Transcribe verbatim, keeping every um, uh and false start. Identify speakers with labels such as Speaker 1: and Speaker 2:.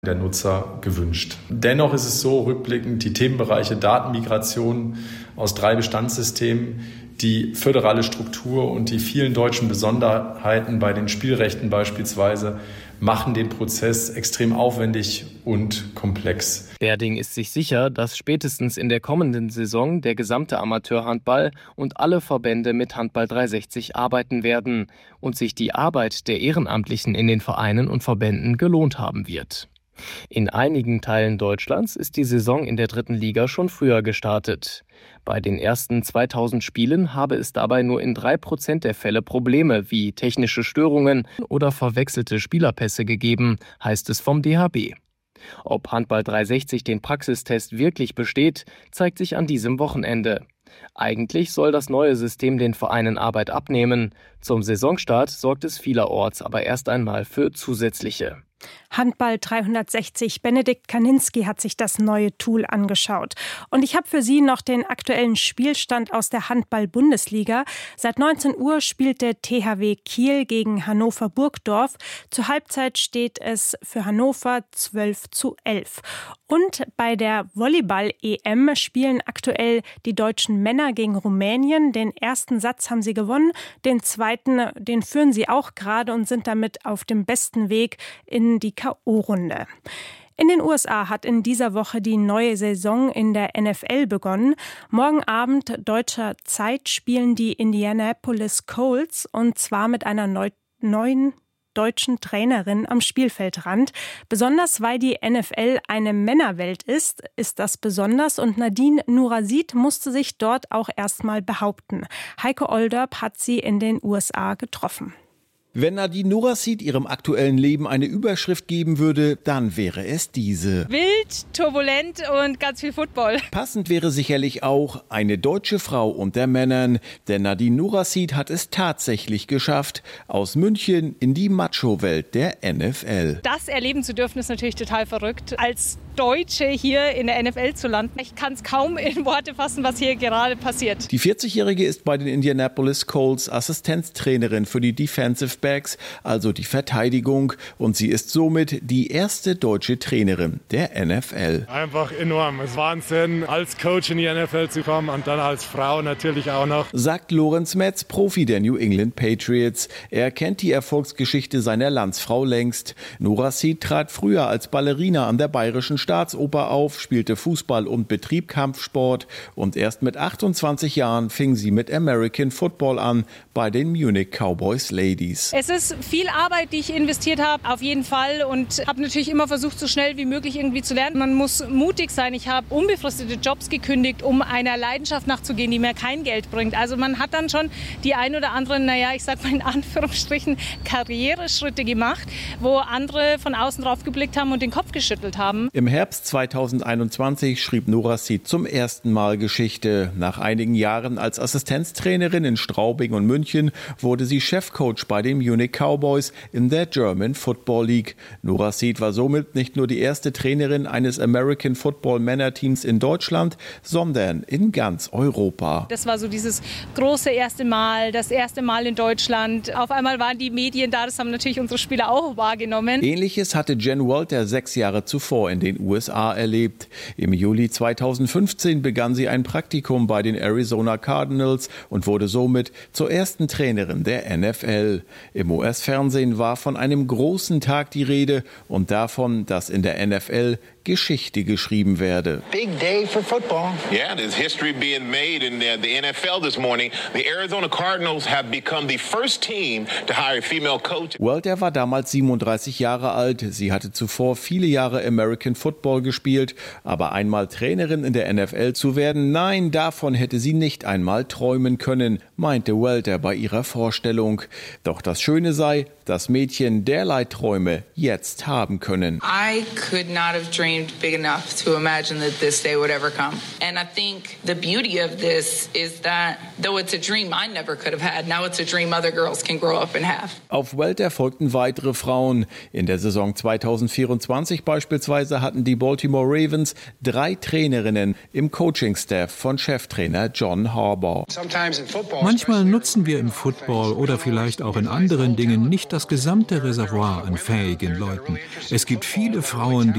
Speaker 1: der Nutzer gewünscht. Dennoch ist es so, rückblickend, die Themenbereiche Datenmigration aus drei Bestandssystemen, die föderale Struktur und die vielen deutschen Besonderheiten bei den Spielrechten beispielsweise machen den Prozess extrem aufwendig und komplex.
Speaker 2: Berding ist sich sicher, dass spätestens in der kommenden Saison der gesamte Amateurhandball und alle Verbände mit Handball dreihundertsechzig arbeiten werden und sich die Arbeit der Ehrenamtlichen in den Vereinen und Verbänden gelohnt haben wird. In einigen Teilen Deutschlands ist die Saison in der dritten Liga schon früher gestartet. Bei den ersten zweitausend Spielen habe es dabei nur in drei Prozent der Fälle Probleme wie technische Störungen oder verwechselte Spielerpässe gegeben, heißt es vom D H B. Ob Handball dreihundertsechzig den Praxistest wirklich besteht, zeigt sich an diesem Wochenende. Eigentlich soll das neue System den Vereinen Arbeit abnehmen. Zum Saisonstart sorgt es vielerorts aber erst einmal für zusätzliche.
Speaker 3: Handball dreihundertsechzig. Benedikt Kaninski hat sich das neue Tool angeschaut. Und ich habe für Sie noch den aktuellen Spielstand aus der Handball-Bundesliga. Seit neunzehn Uhr spielt der T H W Kiel gegen Hannover Burgdorf. Zur Halbzeit steht es für Hannover zwölf zu elf. Und bei der Volleyball-E M spielen aktuell die deutschen Männer gegen Rumänien. Den ersten Satz haben sie gewonnen, den zweiten, den führen sie auch gerade und sind damit auf dem besten Weg in die K O-Runde. In den U S A hat in dieser Woche die neue Saison in der N F L begonnen. Morgen Abend deutscher Zeit spielen die Indianapolis Colts und zwar mit einer neu, neuen deutschen Trainerin am Spielfeldrand. Besonders weil die N F L eine Männerwelt ist, ist das besonders und Nadine Nurasid musste sich dort auch erstmal behaupten. Heike Olderb hat sie in den U S A getroffen.
Speaker 4: Wenn Nadine Nurasid ihrem aktuellen Leben eine Überschrift geben würde, dann wäre es diese.
Speaker 5: Wild, turbulent und ganz viel Football.
Speaker 4: Passend wäre sicherlich auch eine deutsche Frau unter Männern. Denn Nadine Nurasid hat es tatsächlich geschafft, aus München in die Macho-Welt der N F L.
Speaker 5: Das erleben zu dürfen ist natürlich total verrückt. Als Deutsche hier in der N F L zu landen. Ich kann es kaum in Worte fassen, was hier gerade passiert.
Speaker 4: Die vierzigjährige ist bei den Indianapolis Colts Assistenztrainerin für die Defensive Backs, also die Verteidigung, und sie ist somit die erste deutsche Trainerin der N F L.
Speaker 6: Einfach enorm, es ist Wahnsinn, als Coach in die N F L zu kommen und dann als Frau natürlich auch noch.
Speaker 4: Sagt Lorenz Metz, Profi der New England Patriots. Er kennt die Erfolgsgeschichte seiner Landsfrau längst. Nurasid trat früher als Ballerina an der Bayerischen Staatsoper auf, spielte Fußball und betrieb Kampfsport und erst mit achtundzwanzig Jahren fing sie mit American Football an bei den Munich Cowboys Ladies.
Speaker 5: Es ist viel Arbeit, die ich investiert habe, auf jeden Fall, und habe natürlich immer versucht, so schnell wie möglich irgendwie zu lernen. Man muss mutig sein. Ich habe unbefristete Jobs gekündigt, um einer Leidenschaft nachzugehen, die mir kein Geld bringt. Also man hat dann schon die ein oder anderen, naja, ich sag mal in Anführungsstrichen, Karriereschritte gemacht, wo andere von außen drauf geblickt haben und den Kopf geschüttelt haben.
Speaker 4: Im Herbst zweitausendeinundzwanzig schrieb Nurasid zum ersten Mal Geschichte. Nach einigen Jahren als Assistenztrainerin in Straubing und München wurde sie Chefcoach bei den Munich Cowboys in der German Football League. Nurasid war somit nicht nur die erste Trainerin eines American Football Männerteams in Deutschland, sondern in ganz Europa.
Speaker 5: Das war so dieses große erste Mal, das erste Mal in Deutschland. Auf einmal waren die Medien da, das haben natürlich unsere Spieler auch wahrgenommen.
Speaker 4: Ähnliches hatte Jen Walter sechs Jahre zuvor in den U S A erlebt. Im Juli zweitausendfünfzehn begann sie ein Praktikum bei den Arizona Cardinals und wurde somit zur ersten Trainerin der N F L. Im U S-Fernsehen war von einem großen Tag die Rede und davon, dass in der N F L Geschichte geschrieben werde.
Speaker 7: Big day for football.
Speaker 8: Yeah, there's history being made in the, the N F L this morning. The Arizona Cardinals have become the first team to hire a female coach.
Speaker 4: Walter war damals siebenunddreißig Jahre alt. Sie hatte zuvor viele Jahre American Football gespielt, aber einmal Trainerin in der N F L zu werden, nein, davon hätte sie nicht einmal träumen können, meinte Walter bei ihrer Vorstellung. Doch das Schöne sei, dass Mädchen derlei Träume jetzt haben können.
Speaker 9: I could not have dreamed big enough to imagine that this day would ever come. And I think the beauty of this is that though it's a dream I never could have had, now it's a dream other girls can grow up and have.
Speaker 4: Auf Walter folgten weitere Frauen. In der Saison zweitausendvierundzwanzig beispielsweise hatten die Baltimore Ravens drei Trainerinnen im Coaching-Staff von Cheftrainer John Harbaugh.
Speaker 10: Manchmal nutzen wir im Football oder vielleicht auch in anderen Dingen nicht das gesamte Reservoir an fähigen Leuten. Es gibt viele Frauen, die